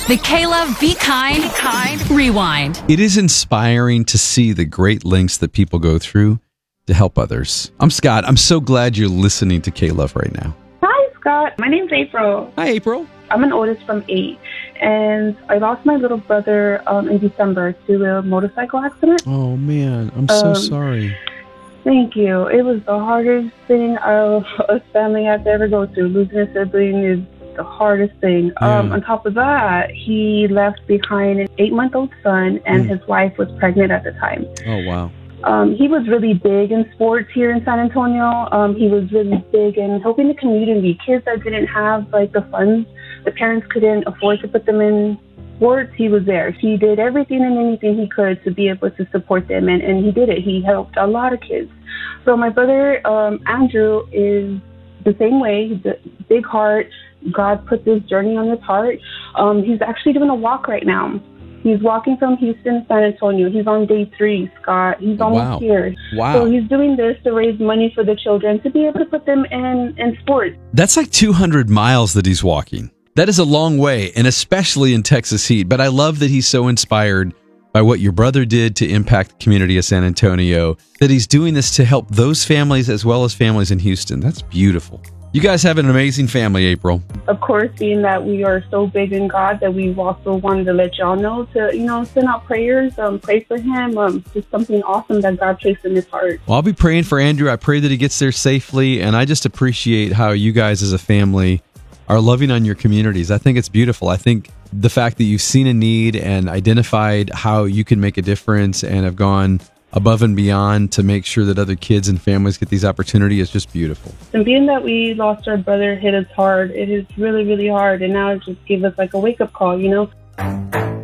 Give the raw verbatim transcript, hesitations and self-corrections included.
The Kayla Be Kind, Be Kind Rewind. It is inspiring to see the great lengths that people go through to help others. I'm Scott. I'm so glad you're listening to K-Love right now. Hi, Scott. My name's April. Hi, April. I'm an oldest from eight, and I lost my little brother um, in December to a motorcycle accident. Oh, man. I'm so Um, sorry. Thank you. It was the hardest thing a, a family has to ever go through. Losing a sibling is the hardest thing. Yeah. Um, on top of that, he left behind an eight-month-old son, and Mm. his wife was pregnant at the time. Oh, wow. Um, he was really big in sports here in San Antonio. Um, he was really big in helping the community. Kids that didn't have like the funds, the parents couldn't afford to put them in sports. He was there. He did everything and anything he could to be able to support them, and, and he did it. He helped a lot of kids. So my brother um, Andrew is the same way. He's a big heart. God put this journey on his heart. Um, he's actually doing a walk right now. He's walking from Houston to San Antonio. He's on day three, Scott. He's almost Wow. here. Wow. So he's doing this to raise money for the children to be able to put them in, in sports. That's like two hundred miles that he's walking. That is a long way, and especially in Texas heat. But I love that he's so inspired by what your brother did to impact the community of San Antonio, that he's doing this to help those families as well as families in Houston. That's beautiful. You guys have an amazing family, April. Of course, being that we are so big in God, that we also wanted to let y'all know to, you know, send out prayers, um, pray for him. Um, just something awesome that God placed in his heart. Well, I'll be praying for Andrew. I pray that he gets there safely, and I just appreciate how you guys as a family are loving on your communities. I think it's beautiful. I think the fact that you've seen a need and identified how you can make a difference and have gone above and beyond to make sure that other kids and families get these opportunities is just beautiful. And being that we lost our brother hit us hard, it is really, really hard. And now it just gave us like a wake-up call, you know?